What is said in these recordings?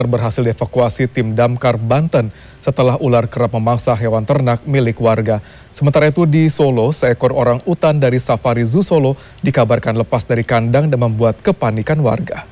berhasil dievakuasi tim Damkar Banten setelah ular kerap memangsa hewan ternak milik warga. Sementara itu di Solo, seekor orang utan dari Safari Zoo Solo dikabarkan lepas dari kandang dan membuat kepanikan warga.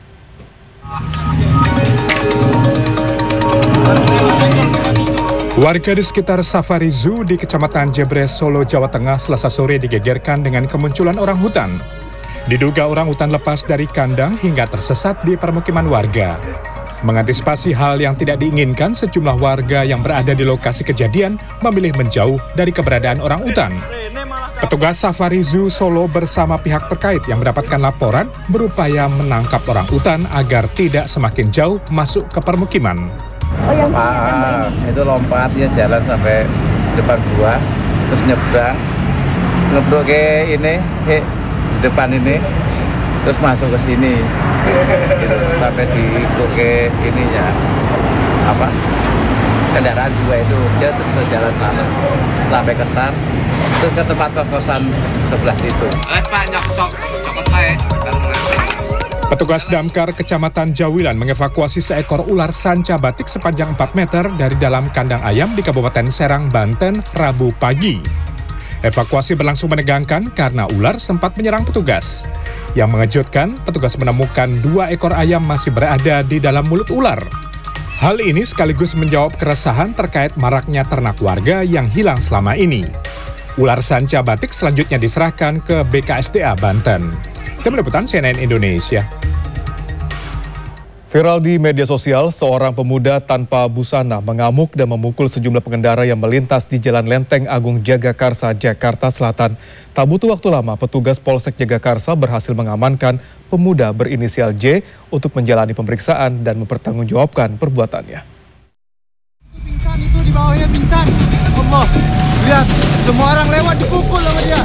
Warga di sekitar Safari Zoo di Kecamatan Jebres, Solo, Jawa Tengah Selasa sore digegerkan dengan kemunculan orang hutan. Diduga orang hutan lepas dari kandang hingga tersesat di permukiman warga. Mengantisipasi hal yang tidak diinginkan, sejumlah warga yang berada di lokasi kejadian memilih menjauh dari keberadaan orang hutan. Petugas Safari Zoo Solo bersama pihak terkait yang mendapatkan laporan berupaya menangkap orang hutan agar tidak semakin jauh masuk ke permukiman. Itu lompat, dia jalan sampai depan gua, terus nyebrang ke ini, ke depan ini, terus masuk ke sini, gitu. Sampai di ke ininya, kendaraan dua itu, dia terus berjalan sampai ke sana, terus ke tempat kos-kosan sebelah situ. Petugas damkar Kecamatan Jawilan mengevakuasi seekor ular sanca batik sepanjang 4 meter dari dalam kandang ayam di Kabupaten Serang, Banten, Rabu pagi. Evakuasi berlangsung menegangkan karena ular sempat menyerang petugas. Yang mengejutkan, petugas menemukan 2 ekor ayam masih berada di dalam mulut ular. Hal ini sekaligus menjawab keresahan terkait maraknya ternak warga yang hilang selama ini. Ular sanca batik selanjutnya diserahkan ke BKSDA Banten. Tim Liputan CNN Indonesia. Viral di media sosial, seorang pemuda tanpa busana mengamuk dan memukul sejumlah pengendara yang melintas di Jalan Lenteng Agung Jagakarsa, Jakarta Selatan. Tak butuh waktu lama, petugas Polsek Jagakarsa berhasil mengamankan pemuda berinisial J untuk menjalani pemeriksaan dan mempertanggungjawabkan perbuatannya. Pingsan itu di bawahnya pingsan. Allah, lihat semua orang lewat dipukul sama dia.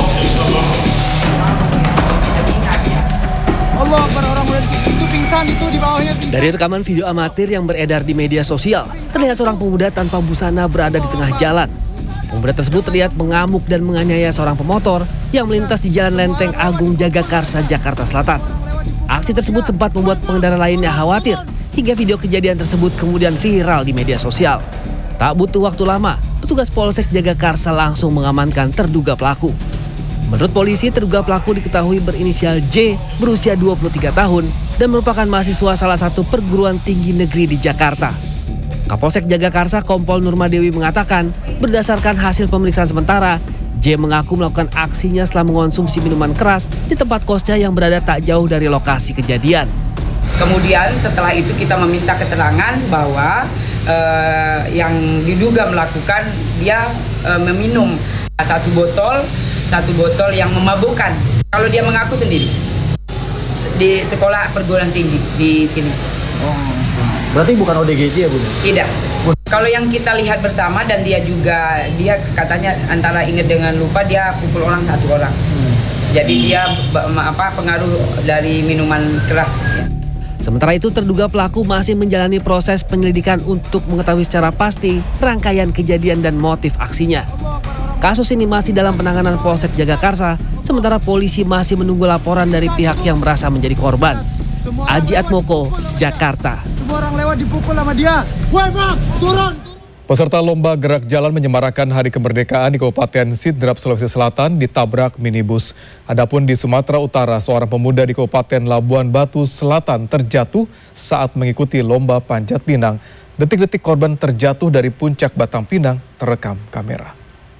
Allah, orang itu pingsan itu di bawahnya pingsan. Dari rekaman video amatir yang beredar di media sosial, terlihat seorang pemuda tanpa busana berada di tengah jalan. Pemuda tersebut terlihat mengamuk dan menganiaya seorang pemotor yang melintas di Jalan Lenteng Agung Jagakarsa, Jakarta Selatan. Aksi tersebut sempat membuat pengendara lainnya khawatir, hingga video kejadian tersebut kemudian viral di media sosial. Tak butuh waktu lama, petugas Polsek Jagakarsa langsung mengamankan terduga pelaku. Menurut polisi, terduga pelaku diketahui berinisial J, berusia 23 tahun, dan merupakan mahasiswa salah satu perguruan tinggi negeri di Jakarta. Kapolsek Jagakarsa Kompol Nurmadewi mengatakan, berdasarkan hasil pemeriksaan sementara, J mengaku melakukan aksinya setelah mengonsumsi minuman keras di tempat kosnya yang berada tak jauh dari lokasi kejadian. Kemudian setelah itu kita meminta keterangan bahwa yang diduga melakukan dia meminum satu botol yang memabukkan. Kalau dia mengaku sendiri di sekolah perguruan tinggi di sini. Oh, berarti bukan ODGJ ya, Bu? Tidak. Kalau yang kita lihat bersama dan dia katanya antara ingat dengan lupa, dia pukul orang satu orang. Jadi dia pengaruh dari minuman keras. Sementara itu, terduga pelaku masih menjalani proses penyelidikan untuk mengetahui secara pasti rangkaian kejadian dan motif aksinya. Kasus ini masih dalam penanganan Polsek Jagakarsa, sementara polisi masih menunggu laporan dari pihak yang merasa menjadi korban. Aji Atmoko, Jakarta. Semua orang lewat dipukul sama dia. Woi bang, turun! Peserta lomba gerak jalan menyemarakan Hari Kemerdekaan di Kabupaten Sidrap, Sulawesi Selatan ditabrak minibus. Adapun di Sumatera Utara, seorang pemuda di Kabupaten Labuan Batu Selatan terjatuh saat mengikuti lomba panjat pinang. Detik-detik korban terjatuh dari puncak Batang Pinang terekam kamera.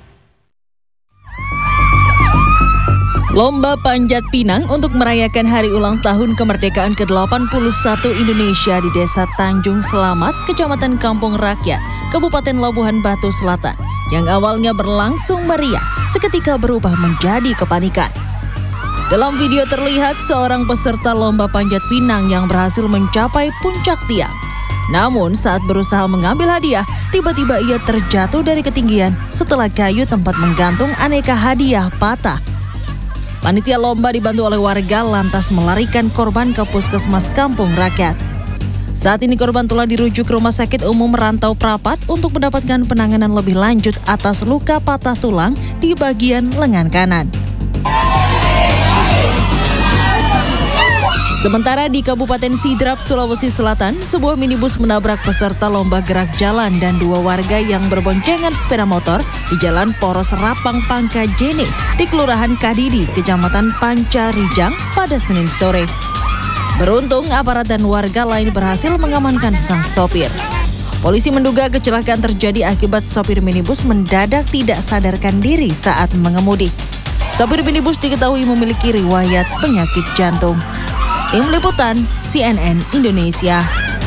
Lomba Panjat Pinang untuk merayakan hari ulang tahun kemerdekaan ke-81 Indonesia di Desa Tanjung Selamat, Kecamatan Kampung Rakyat, Kabupaten Labuhan Batu Selatan, yang awalnya berlangsung meriah, seketika berubah menjadi kepanikan. Dalam video terlihat seorang peserta lomba panjat pinang yang berhasil mencapai puncak tiang. Namun saat berusaha mengambil hadiah, tiba-tiba ia terjatuh dari ketinggian setelah kayu tempat menggantung aneka hadiah patah. Panitia lomba dibantu oleh warga lantas melarikan korban ke Puskesmas Kampung Rakyat. Saat ini korban telah dirujuk ke Rumah Sakit Umum Rantau Prapat untuk mendapatkan penanganan lebih lanjut atas luka patah tulang di bagian lengan kanan. Sementara di Kabupaten Sidrap, Sulawesi Selatan, sebuah minibus menabrak peserta lomba gerak jalan dan 2 warga yang berboncengan sepeda motor di Jalan Poros Rapang Pangkajene di Kelurahan Kadidi, Kecamatan Pancarijang pada Senin sore. Beruntung, aparat dan warga lain berhasil mengamankan sang sopir. Polisi menduga kecelakaan terjadi akibat sopir minibus mendadak tidak sadarkan diri saat mengemudi. Sopir minibus diketahui memiliki riwayat penyakit jantung. Tim Liputan CNN Indonesia.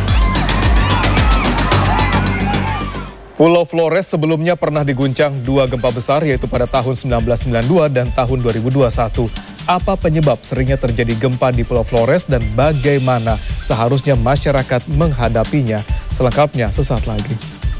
Pulau Flores sebelumnya pernah diguncang 2 gempa besar, yaitu pada tahun 1992 dan tahun 2021. Apa penyebab seringnya terjadi gempa di Pulau Flores dan bagaimana seharusnya masyarakat menghadapinya? Selengkapnya sesaat lagi.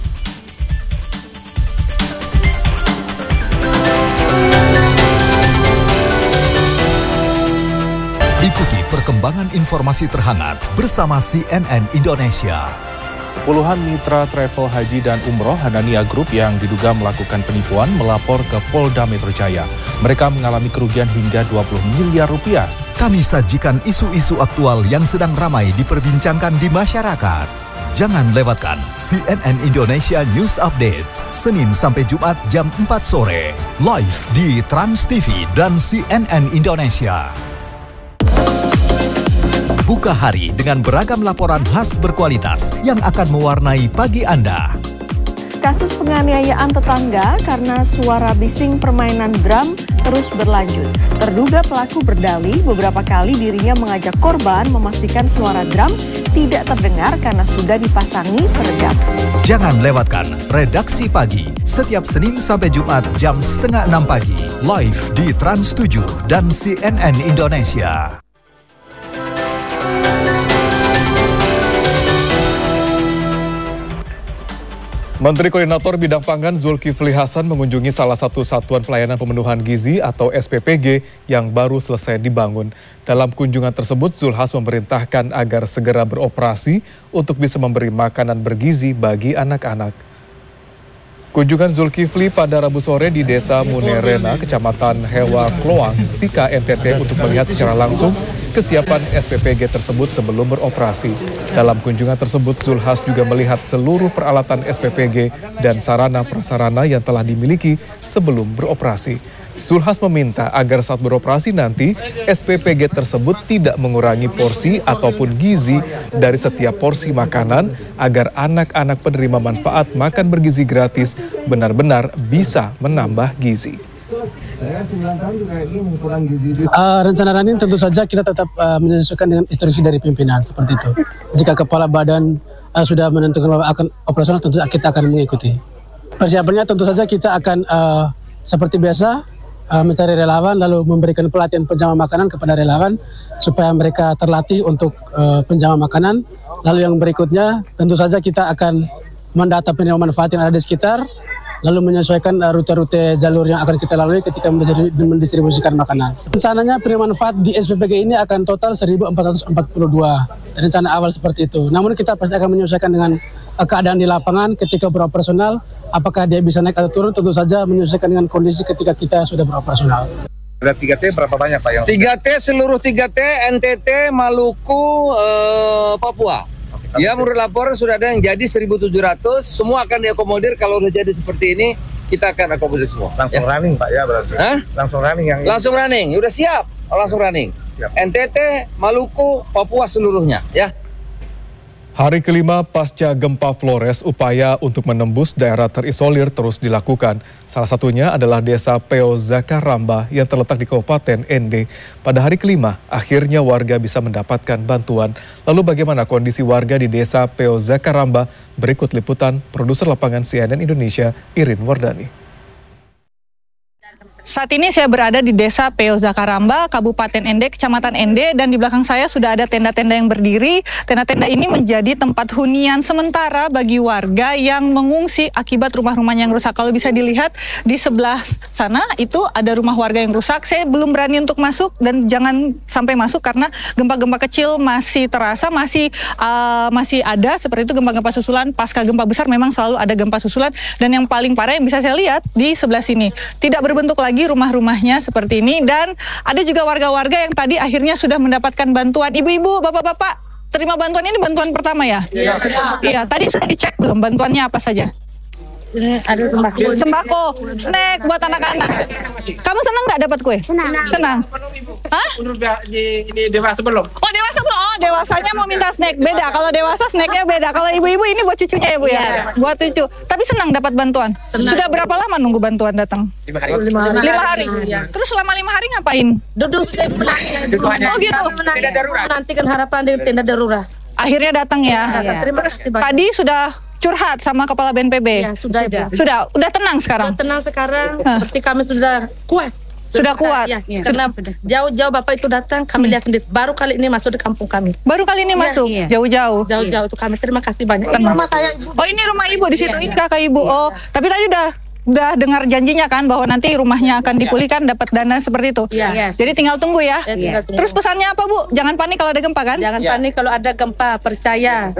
Ikuti perkembangan informasi terhangat bersama CNN Indonesia. Puluhan mitra travel haji dan umroh Hanania Group yang diduga melakukan penipuan melapor ke Polda Metro Jaya. Mereka mengalami kerugian hingga 20 miliar rupiah. Kami sajikan isu-isu aktual yang sedang ramai diperbincangkan di masyarakat. Jangan lewatkan CNN Indonesia News Update, Senin sampai Jumat jam 4 sore, live di Trans TV dan CNN Indonesia. Buka hari dengan beragam laporan khas berkualitas yang akan mewarnai pagi Anda. Kasus penganiayaan tetangga karena suara bising permainan drum terus berlanjut. Terduga pelaku berdalih beberapa kali dirinya mengajak korban memastikan suara drum tidak terdengar karena sudah dipasangi peredam. Jangan lewatkan Redaksi Pagi setiap Senin sampai Jumat jam 5:30 pagi, live di Trans 7 dan CNN Indonesia. Menteri Koordinator Bidang Pangan Zulkifli Hasan mengunjungi salah satu satuan pelayanan pemenuhan gizi atau SPPG yang baru selesai dibangun. Dalam kunjungan tersebut, Zulhas memerintahkan agar segera beroperasi untuk bisa memberi makanan bergizi bagi anak-anak. Kunjungan Zulkifli pada Rabu sore di Desa Munerena, Kecamatan Hewa Kloang, Sika, NTT untuk melihat secara langsung kesiapan SPPG tersebut sebelum beroperasi. Dalam kunjungan tersebut, Zulhas juga melihat seluruh peralatan SPPG dan sarana-prasarana yang telah dimiliki sebelum beroperasi. Zulhas meminta agar saat beroperasi nanti, SPPG tersebut tidak mengurangi porsi ataupun gizi dari setiap porsi makanan agar anak-anak penerima manfaat makan bergizi gratis benar-benar bisa menambah gizi. Rencana running tentu saja kita tetap menyesuaikan dengan instruksi dari pimpinan seperti itu. Jika kepala badan sudah menentukan bahwa akan operasional, tentu kita akan mengikuti. Persiapannya tentu saja kita akan seperti biasa mencari relawan lalu memberikan pelatihan penjama makanan kepada relawan supaya mereka terlatih untuk penjama makanan. Lalu yang berikutnya tentu saja kita akan mendata penerima manfaat yang ada di sekitar, lalu menyesuaikan rute-rute jalur yang akan kita lalui ketika mendistribusikan makanan. Rencananya penerima manfaat di SPPG ini akan total 1.442, rencana awal seperti itu. Namun kita pasti akan menyesuaikan dengan keadaan di lapangan ketika beroperasional, apakah dia bisa naik atau turun, tentu saja menyesuaikan dengan kondisi ketika kita sudah beroperasional. Ada 3T berapa banyak Pak yang? 3T seluruh 3T, NTT, Maluku, Papua. Ya, menurut laporan sudah ada yang jadi 1.700, semua akan diakomodir. Kalau udah jadi seperti ini, kita akan akomodir semua. Langsung running Pak ya berarti? Hah? Langsung running yang ini? Langsung running, udah siap, langsung running. Siap. NTT, Maluku, Papua seluruhnya, ya. Hari kelima pasca gempa Flores, upaya untuk menembus daerah terisolir terus dilakukan. Salah satunya adalah Desa Peo Zakaramba yang terletak di Kabupaten Ende. Pada hari kelima, akhirnya warga bisa mendapatkan bantuan. Lalu bagaimana kondisi warga di Desa Peo Zakaramba? Berikut liputan produser lapangan CNN Indonesia, Irin Wardani. Saat ini saya berada di Desa Peo Zakaramba, Kabupaten Ende, Kecamatan Ende, dan di belakang saya sudah ada tenda-tenda yang berdiri. Tenda-tenda ini menjadi tempat hunian sementara bagi warga yang mengungsi akibat rumah-rumahnya yang rusak. Kalau bisa dilihat di sebelah sana itu ada rumah warga yang rusak. Saya belum berani untuk masuk dan jangan sampai masuk karena gempa-gempa kecil masih terasa, masih ada seperti itu gempa-gempa susulan. Pasca gempa besar memang selalu ada gempa susulan, dan yang paling parah yang bisa saya lihat di sebelah sini tidak berbentuk lagi lagi rumah-rumahnya seperti ini. Dan ada juga warga-warga yang tadi akhirnya sudah mendapatkan bantuan. Ibu-ibu, bapak-bapak, terima bantuan ini bantuan pertama ya? Iya. Tadi sudah dicek belum bantuannya apa saja? Ini ada sembako, snack buat anak-anak. Kamu senang nggak dapat kue? Senang. Hah? Ini dewasa belum? Oh dewasa belum? Oh dewasanya mau minta snack, beda. Kalau dewasa snacknya beda. Kalau ibu-ibu ini buat cucunya ya Bu ya? Buat cucu. Tapi senang dapat bantuan? Senang. Sudah berapa lama nunggu bantuan datang? 5 hari. Terus selama 5 hari ngapain? Duduk Oh gitu? Tenda darurat. Nantikan harapan di tenda darurat. Akhirnya datang ya? Terima kasih banyak. Tadi sudah curhat sama Kepala BNPB? Ya, sudah. Udah tenang sekarang? Sudah tenang sekarang, seperti kami sudah kuat. Sudah kuat? Ya, karena jauh-jauh Bapak itu datang, kami lihat sendiri. Baru kali ini masuk di kampung kami. Baru kali ini masuk? Jauh-jauh? Jauh-jauh itu kami, terima kasih banyak. Rumah saya, Ibu. Oh ini rumah Ibu di situ, ini kakak Ibu. Oh, tapi tadi udah dengar janjinya kan bahwa nanti rumahnya akan dipulihkan, dapat dana seperti itu. Jadi tinggal tunggu ya. Terus pesannya apa Bu? Jangan panik kalau ada gempa kan? Jangan panik kalau ada gempa, percaya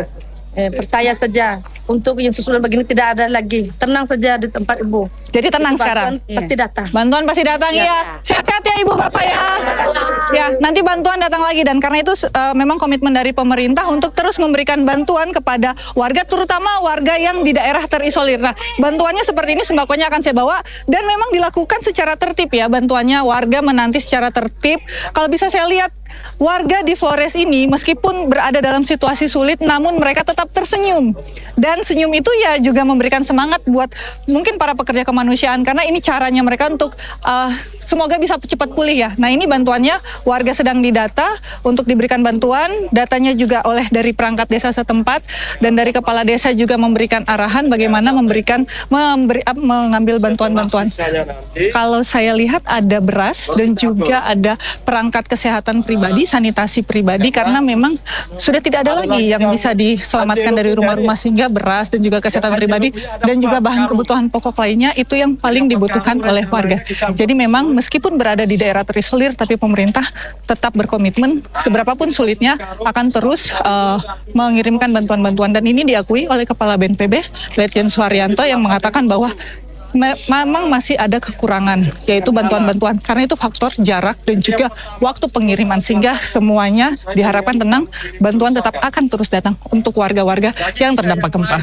saja. Untuk yang susulan begini tidak ada lagi. Tenang saja di tempat Ibu. Jadi tenang sekarang. Pasti datang. Bantuan pasti datang ya. Sehat-sehat ya Ibu Bapak ya. Ya, nanti bantuan datang lagi dan karena itu memang komitmen dari pemerintah untuk terus memberikan bantuan kepada warga, terutama warga yang di daerah terisolir. Nah, bantuannya seperti ini, sembakonya akan saya bawa dan memang dilakukan secara tertib ya. Bantuannya warga menanti secara tertib. Kalau bisa saya lihat warga di Flores ini meskipun berada dalam situasi sulit namun mereka tetap tersenyum. Dan senyum itu ya juga memberikan semangat buat mungkin para pekerja kemanusiaan karena ini caranya mereka untuk semoga bisa cepat pulih ya. Nah, ini bantuannya warga sedang didata untuk diberikan bantuan. Datanya juga oleh dari perangkat desa setempat dan dari kepala desa juga memberikan arahan bagaimana mengambil bantuan-bantuan. Kalau saya lihat ada beras dan juga ada perangkat kesehatan pribadi, sanitasi pribadi karena memang sudah tidak ada lagi yang bisa diselamatkan dari rumah-rumah sehingga beras dan juga kesehatan pribadi dan juga bahan kebutuhan pokok lainnya itu yang paling dibutuhkan oleh warga. Jadi memang meskipun berada di daerah terisolir tapi pemerintah tetap berkomitmen seberapapun sulitnya akan terus mengirimkan bantuan-bantuan dan ini diakui oleh Kepala BNPB Letjen Suharyanto yang mengatakan bahwa memang masih ada kekurangan yaitu bantuan-bantuan karena itu faktor jarak dan juga waktu pengiriman sehingga semuanya diharapkan tenang, bantuan tetap akan terus datang untuk warga-warga yang terdampak gempa.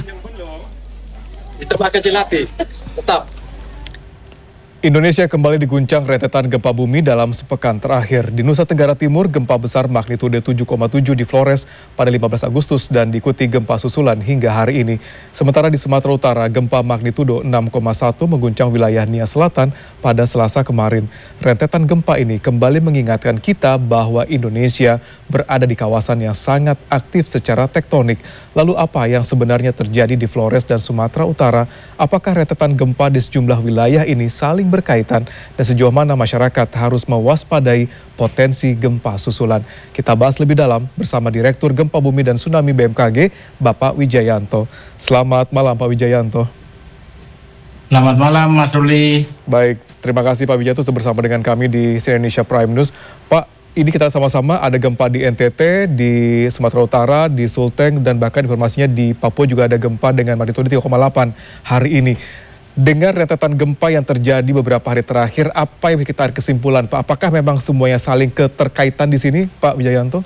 Itu pakai jelati, tetap. Indonesia kembali diguncang rentetan gempa bumi dalam sepekan terakhir. Di Nusa Tenggara Timur, gempa besar magnitudo 7,7 di Flores pada 15 Agustus dan diikuti gempa susulan hingga hari ini. Sementara di Sumatera Utara, gempa magnitudo 6,1 mengguncang wilayah Nia Selatan pada Selasa kemarin. Rentetan gempa ini kembali mengingatkan kita bahwa Indonesia berada di kawasan yang sangat aktif secara tektonik. Lalu apa yang sebenarnya terjadi di Flores dan Sumatera Utara? Apakah rentetan gempa di sejumlah wilayah ini saling berkaitan dan sejauh mana masyarakat harus mewaspadai potensi gempa susulan? Kita bahas lebih dalam bersama Direktur Gempa Bumi dan Tsunami BMKG, Bapak Wijayanto. Selamat malam Pak Wijayanto. Selamat malam Mas Ruli. Baik, terima kasih Pak Wijayanto sudah bersama dengan kami di CNN Indonesia Prime News. Pak, ini kita sama-sama ada gempa di NTT, di Sumatera Utara, di Sulteng, dan bahkan informasinya di Papua juga ada gempa dengan magnitudo 3,8 hari ini. Dengan rentetan gempa yang terjadi beberapa hari terakhir, apa yang kita tarik kesimpulan, Pak? Apakah memang semuanya saling keterkaitan di sini, Pak Wijayanto?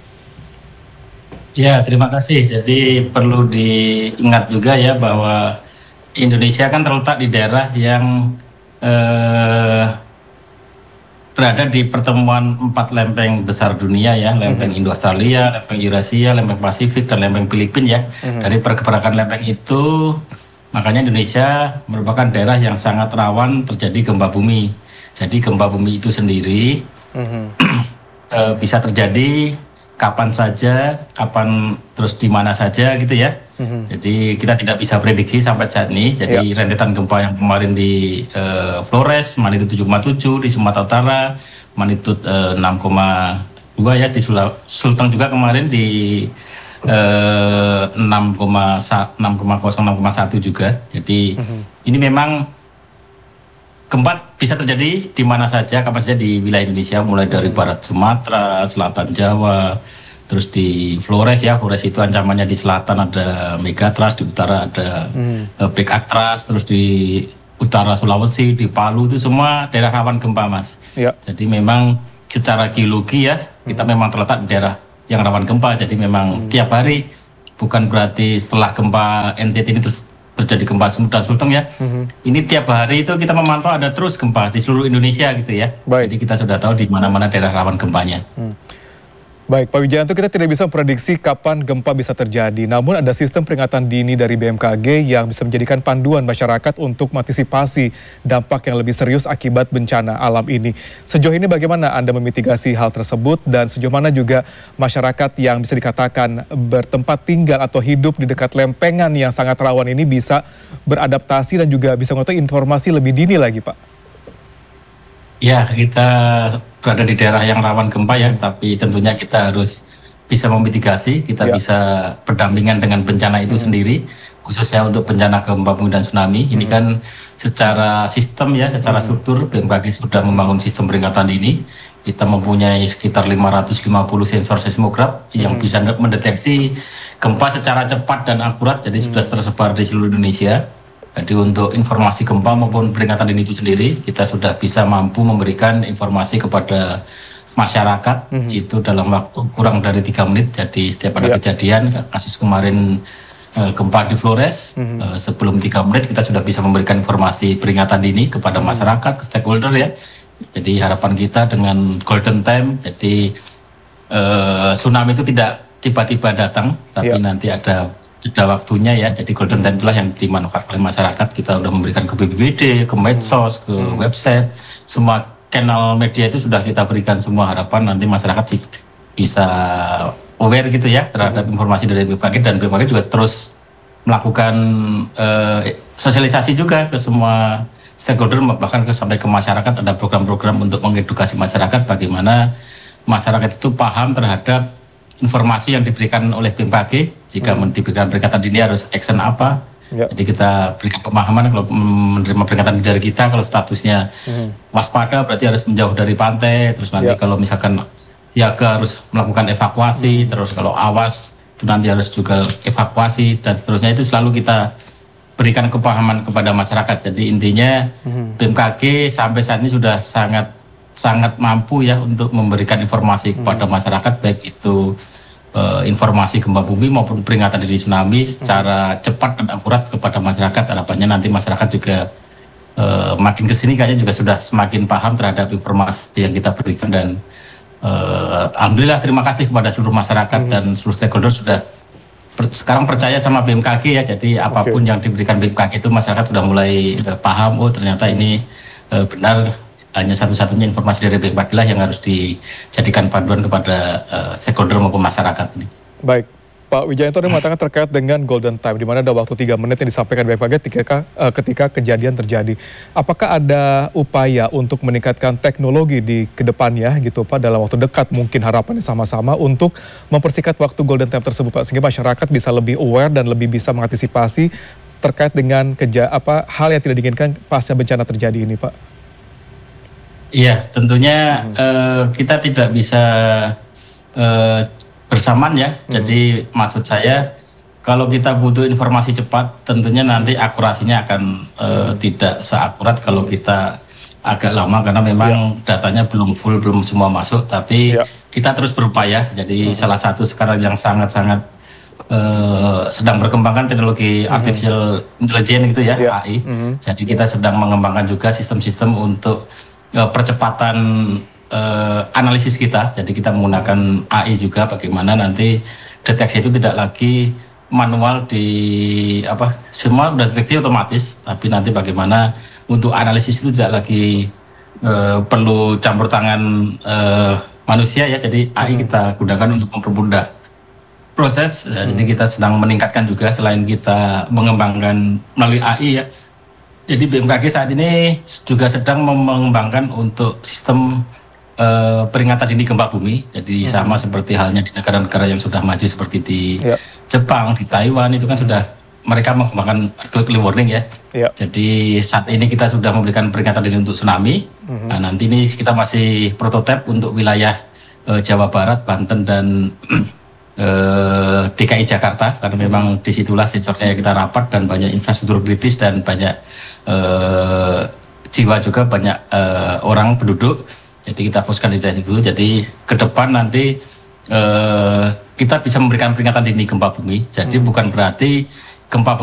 Ya, terima kasih. Jadi perlu diingat juga ya bahwa Indonesia kan terletak di daerah yang berada di pertemuan 4 lempeng besar dunia ya, lempeng Indo-Australia, lempeng Eurasia, lempeng Pasifik, dan lempeng Filipina ya. Dari pergerakan lempeng itu, makanya Indonesia merupakan daerah yang sangat rawan terjadi gempa bumi. Jadi gempa bumi itu sendiri bisa terjadi kapan saja, kapan terus di mana saja gitu ya. Jadi kita tidak bisa prediksi sampai saat ini. Jadi rentetan gempa yang kemarin di Flores, magnitudo 7,7, di Sumatera Utara, magnitudo 6,2 ya, di Sulteng juga kemarin di 6,0, 6,1 juga. Jadi ini memang gempa bisa terjadi di mana saja, kapan saja di wilayah Indonesia, mulai dari barat Sumatera, selatan Jawa, terus di Flores ya. Flores itu ancamannya di selatan ada megatrust, di utara ada big aktras, terus di utara Sulawesi, di Palu itu semua daerah rawan gempa, Mas. Ya. Jadi memang secara geologi ya kita memang terletak di daerah yang rawan gempa. Jadi memang tiap hari, bukan berarti setelah gempa NTT ini terus terjadi gempa Sumut dan Sulteng ya. Ini tiap hari itu kita memantau ada terus gempa di seluruh Indonesia gitu ya. Jadi kita sudah tahu di mana-mana daerah rawan gempanya. Baik, Pak Wijayanto, kita tidak bisa memprediksi kapan gempa bisa terjadi. Namun ada sistem peringatan dini dari BMKG yang bisa menjadikan panduan masyarakat untuk mengantisipasi dampak yang lebih serius akibat bencana alam ini. Sejauh ini bagaimana Anda memitigasi hal tersebut dan sejauh mana juga masyarakat yang bisa dikatakan bertempat tinggal atau hidup di dekat lempengan yang sangat rawan ini bisa beradaptasi dan juga bisa mengetahui informasi lebih dini lagi, Pak? Ya, kita berada di daerah yang rawan gempa ya, tapi tentunya kita harus bisa memitigasi, kita bisa berdampingan dengan bencana itu sendiri, khususnya untuk bencana gempa bumi dan tsunami. Ini kan secara sistem ya, secara struktur BMKG sudah membangun sistem peringatan dini. Kita mempunyai sekitar 550 sensor seismograf yang bisa mendeteksi gempa secara cepat dan akurat, jadi sudah tersebar di seluruh Indonesia. Jadi untuk informasi gempa maupun peringatan dini itu sendiri, kita sudah bisa mampu memberikan informasi kepada masyarakat itu dalam waktu kurang dari 3 menit. Jadi setiap ada kejadian, kasus kemarin gempa di Flores, sebelum 3 menit kita sudah bisa memberikan informasi peringatan dini kepada masyarakat, ke stakeholder ya. Jadi harapan kita dengan golden time, jadi tsunami itu tidak tiba-tiba datang, tapi nanti ada waktunya ya. Jadi golden time itulah yang dimanfaatkan oleh masyarakat. Kita sudah memberikan ke BPBD, ke medsos, ke website, semua channel media itu sudah kita berikan semua. Harapan nanti masyarakat bisa aware gitu ya terhadap informasi dari BMKG, dan BMKG juga terus melakukan sosialisasi juga ke semua stakeholder, bahkan sampai ke masyarakat. Ada program-program untuk mengedukasi masyarakat bagaimana masyarakat itu paham terhadap informasi yang diberikan oleh BMKG. Jika diberikan peringatan dini harus action apa. Jadi kita berikan pemahaman kalau menerima peringatan dini dari kita, kalau statusnya waspada berarti harus menjauh dari pantai. Terus nanti kalau misalkan siaga harus melakukan evakuasi. Terus kalau awas itu nanti harus juga evakuasi dan seterusnya. Itu selalu kita berikan kepahaman kepada masyarakat. Jadi intinya BMKG sampai saat ini sudah sangat mampu ya untuk memberikan informasi kepada masyarakat, baik itu informasi gempa bumi maupun peringatan dini tsunami secara cepat dan akurat kepada masyarakat. Harapannya nanti masyarakat juga makin kesini kayaknya juga sudah semakin paham terhadap informasi yang kita berikan, dan alhamdulillah terima kasih kepada seluruh masyarakat dan seluruh stakeholder sudah sekarang percaya sama BMKG ya. Jadi apapun yang diberikan BMKG itu masyarakat sudah mulai paham, oh ternyata ini benar. Hanya satu-satunya informasi dari BMKG lah yang harus dijadikan panduan kepada stakeholder maupun masyarakat ini. Baik, Pak Wijayanto ada mengatakan terkait dengan golden time, di mana ada waktu 3 menit yang disampaikan BMKG ketika kejadian terjadi. Apakah ada upaya untuk meningkatkan teknologi di kedepannya gitu Pak, dalam waktu dekat mungkin harapannya sama-sama untuk mempersingkat waktu golden time tersebut Pak, sehingga masyarakat bisa lebih aware dan lebih bisa mengantisipasi terkait dengan hal yang tidak diinginkan pasca bencana terjadi ini Pak? Iya, tentunya kita tidak bisa bersamaan ya. Jadi maksud saya kalau kita butuh informasi cepat, tentunya nanti akurasinya akan tidak seakurat kalau kita agak lama, karena memang datanya belum full, belum semua masuk. Tapi kita terus berupaya. Jadi salah satu sekarang yang sangat-sangat sedang berkembangkan teknologi artificial intelligence gitu ya, AI. Jadi kita sedang mengembangkan juga sistem-sistem untuk percepatan analisis kita. Jadi kita menggunakan AI juga, bagaimana nanti deteksi itu tidak lagi manual semua udah deteksi otomatis, tapi nanti bagaimana untuk analisis itu tidak lagi perlu campur tangan manusia ya. Jadi AI kita gunakan untuk mempermudah proses. Jadi kita sedang meningkatkan juga, selain kita mengembangkan melalui AI ya. Jadi BMKG saat ini juga sedang mengembangkan untuk sistem peringatan dini gempa bumi. Jadi sama seperti halnya di negara-negara yang sudah maju seperti di Jepang, di Taiwan, itu kan sudah mereka mengembangkan earthquake warning ya. Jadi saat ini kita sudah memberikan peringatan dini untuk tsunami. Nah, nanti ini kita masih prototipe untuk wilayah Jawa Barat, Banten dan DKI Jakarta, karena memang disitulah secornya kita rapat dan banyak infrastruktur kritis dan banyak jiwa juga, banyak orang penduduk. Jadi kita fokuskan di daerah itu. Jadi ke depan nanti kita bisa memberikan peringatan dini gempa bumi. Jadi bukan berarti gempa